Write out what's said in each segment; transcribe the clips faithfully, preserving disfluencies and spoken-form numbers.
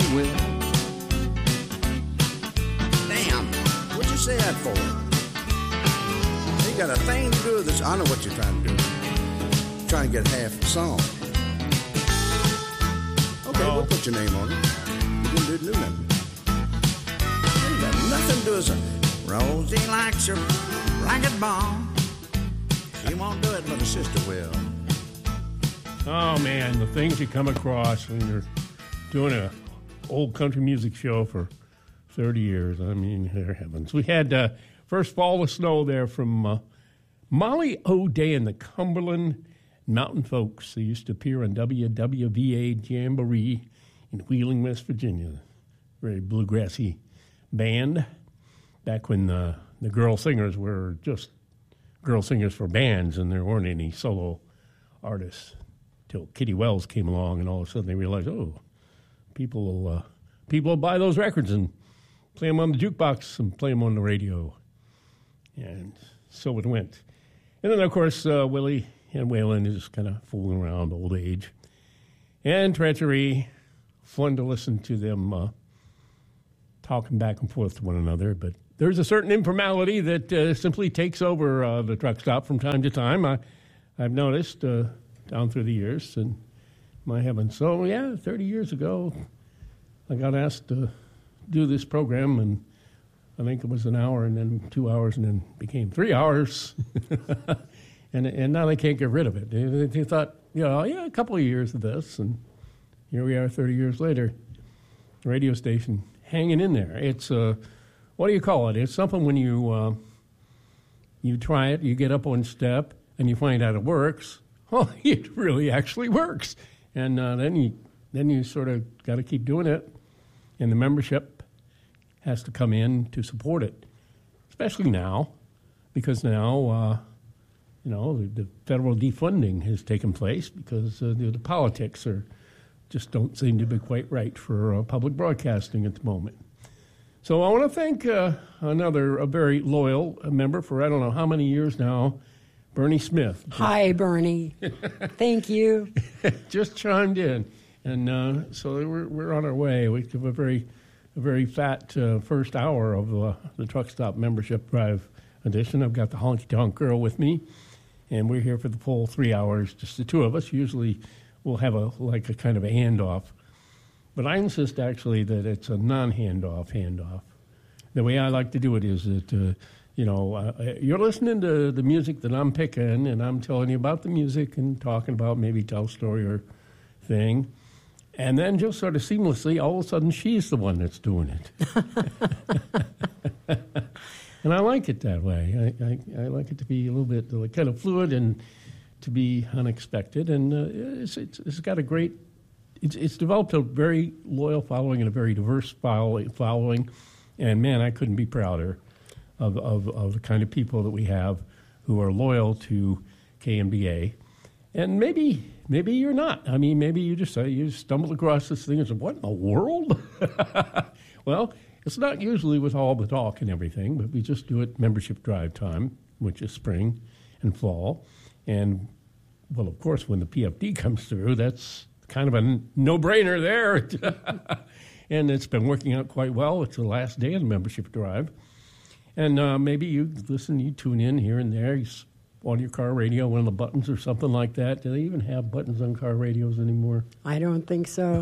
will. Damn, what'd you say that for? You got a thing to do with this. I know what you're trying to do. Trying to get half the song. Okay, oh. We'll put your name on it. You didn't do nothing. You got nothing to do with it. Rosie likes her ragged ball. She won't do it, but her sister will. Oh, man, the things you come across when you're doing a old country music show for thirty years. I mean, dear heavens. We had uh, First Fall of Snow there from uh, Molly O'Day and the Cumberland Mountain Folks. They used to appear on W W V A Jamboree in Wheeling, West Virginia. Very bluegrassy band back when uh, the girl singers were just girl singers for bands and there weren't any solo artists till Kitty Wells came along and all of a sudden they realized, oh, people will, uh, people will buy those records and play them on the jukebox and play them on the radio. And so it went. And then, of course, uh, Willie and Waylon is kind of fooling around, old age. And treachery, fun to listen to them uh, talking back and forth to one another. But there's a certain informality that uh, simply takes over uh, the truck stop from time to time. I, I've noticed uh, down through the years, and my heavens. So, yeah, thirty years ago, I got asked to do this program, and I think it was an hour and then two hours and then became three hours. And and now they can't get rid of it. They, they thought, you know, yeah, a couple of years of this, and here we are thirty years later, radio station hanging in there. It's, uh, what do you call it? It's something when you uh, you try it, you get up one step, and you find out it works. Oh, it really actually works. And uh, then you then you sort of got to keep doing it, and the membership has to come in to support it, especially now, because now, uh, you know, the, the federal defunding has taken place because uh, the, the politics are just don't seem to be quite right for uh, public broadcasting at the moment. So I want to thank uh, another a very loyal member for I don't know how many years now, Bernie Smith. Hi, Bernie. Thank you. Just chimed in, and uh, so we're we're on our way. We have a very a very fat uh, first hour of uh, the Truck Stop Membership Drive edition. I've got the Honky Tonk Girl with me, and we're here for the full three hours, just the two of us. Usually, we'll have a like a kind of a handoff, but I insist actually that it's a non-handoff handoff. The way I like to do it is that. Uh, You know, uh, you're listening to the music that I'm picking, and I'm telling you about the music and talking about maybe tell a story or thing. And then just sort of seamlessly, all of a sudden, she's the one that's doing it. And I like it that way. I, I, I like it to be a little bit like, kind of fluid and to be unexpected. And uh, it's, it's, it's got a great, it's, it's developed a very loyal following and a very diverse following. And, man, I couldn't be prouder. Of, of, of the kind of people that we have who are loyal to K M B A. And maybe maybe you're not. I mean, maybe you just uh, you stumbled across this thing and said, what in the world? Well, it's not usually with all the talk and everything, but we just do it membership drive time, which is spring and fall. And, well, of course, when the P F D comes through, that's kind of a no-brainer there. And it's been working out quite well. It's the last day of the membership drive. And uh, maybe you listen, you tune in here and there, you on your car radio, one of the buttons or something like that. Do they even have buttons on car radios anymore? I don't think so.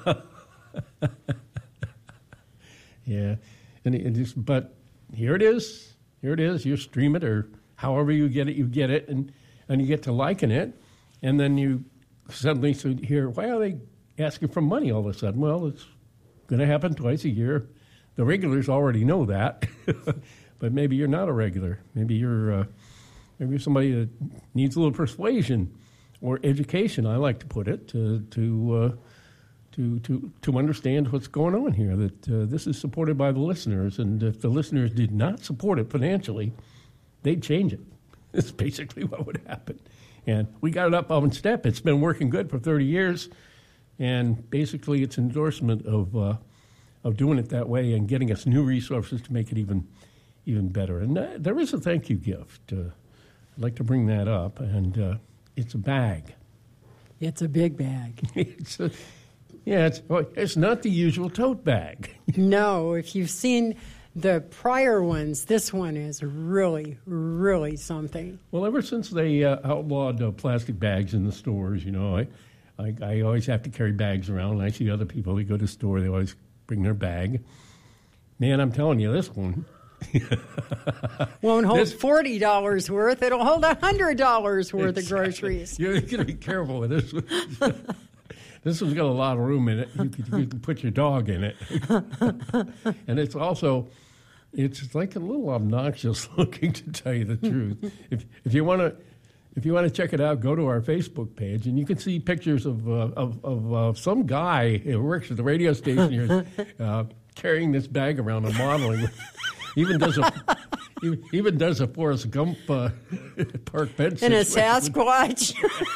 Yeah, and it just, but here it is. Here it is. You stream it, or however you get it, you get it, and, and you get to liking it. And then you suddenly hear, why are they asking for money all of a sudden? Well, it's going to happen twice a year. The regulars already know that, but maybe you're not a regular. Maybe you're uh, maybe you're somebody that needs a little persuasion or education. I like to put it to to uh, to to to understand what's going on here. That uh, this is supported by the listeners, and if the listeners did not support it financially, they'd change it. It's basically what would happen. And we got it up on step. It's been working good for thirty years, and basically it's endorsement of. Uh, of doing it that way and getting us new resources to make it even even better. And uh, there is a thank you gift. Uh, I'd like to bring that up, and uh, it's a bag. It's a big bag. It's a, Yeah, it's well, it's not the usual tote bag. No, if you've seen the prior ones, this one is really, really something. Well, ever since they uh, outlawed uh, plastic bags in the stores, you know, I, I I always have to carry bags around. And I see other people, they go to the store, they always bring their bag. Man, I'm telling you, this one won't hold This- forty dollars worth. It'll hold one hundred dollars worth of groceries. You're going to be careful with this one. This one's got a lot of room in it. You could, you could put your dog in it. And it's also, it's like a little obnoxious looking, to tell you the truth. If if you want to, if you want to check it out, go to our Facebook page, and you can see pictures of uh, of, of uh, some guy who works at the radio station here, uh, carrying this bag around and modeling. Even does a even- even does a Forrest Gump uh, park bench And a situation. Sasquatch.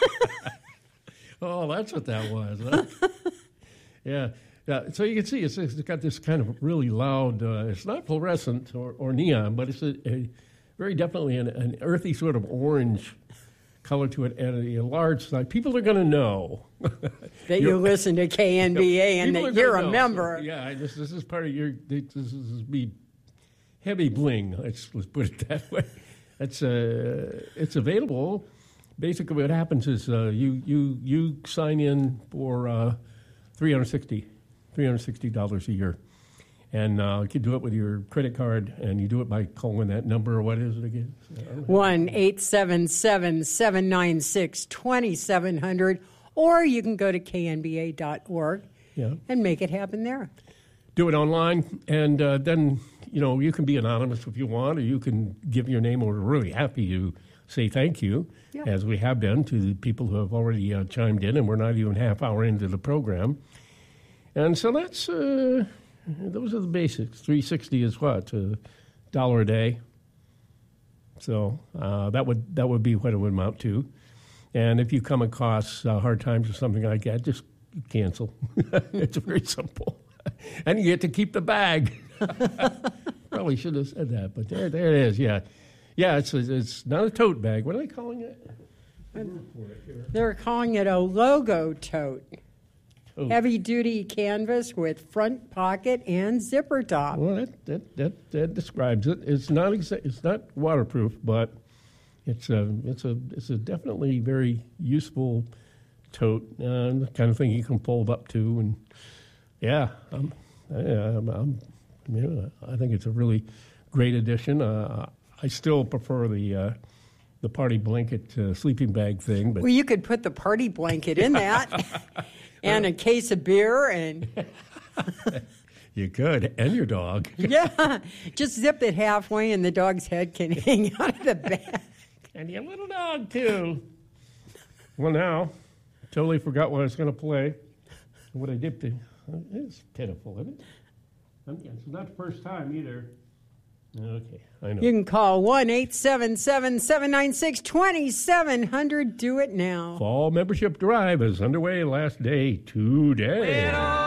Oh, that's what that was. Huh? yeah. Yeah. So you can see it's, it's got this kind of really loud, uh, it's not fluorescent or, or neon, but it's a, a very definitely an, an earthy sort of orange color to it and a, a large size. People are going to know. that you listen to K N B A and People are that you're gonna a know. member. So, yeah, this, this is part of your, this is, this is be heavy bling, let's, let's put it that way. It's, uh, it's available. Basically, what happens is uh, you, you, you sign in for uh, three hundred sixty dollars a year. And uh, you can do it with your credit card, and you do it by calling that number. What is it again? one eight seven seven, seven nine six, two seven zero zero. Or you can go to K N B A dot org Yeah. and make it happen there. Do it online, and uh, then, you know, you can be anonymous if you want, or you can give your name. We're really happy to say thank you, Yeah. as we have been, to the people who have already uh, chimed in, and we're not even half hour into the program. And so that's, uh, those are the basics. three sixty is what? A dollar a day. So uh, that would that would be what it would amount to. And if you come across uh, hard times or something like that, just cancel. It's very simple. And you get to keep the bag. Probably should have said that, but there, there it is. Yeah, yeah. It's a, it's not a tote bag. What are they calling it? They're calling it a logo tote. Oh. Heavy duty canvas with front pocket and zipper top. Well, that that that, that describes it. It's not exa- it's not waterproof, but it's a it's a it's a definitely very useful tote, uh, the kind of thing you can fold up to, and yeah, I'm, yeah, I'm, I'm yeah, I think it's a really great addition. Uh, I still prefer the uh, the party blanket uh, sleeping bag thing, but Well, you could put the party blanket in that and a case of beer and, you could, and your dog. yeah, just zip it halfway and the dog's head can hang out of the bag. And your little dog, too. Well, now, totally forgot what I was going to play. What I did to. It's pitiful, isn't it? I'm- It's not the first time either. Okay, I know. You can call one eight seven seven, seven nine six, two seven zero zero. Do it now. Fall membership drive is underway, last day today.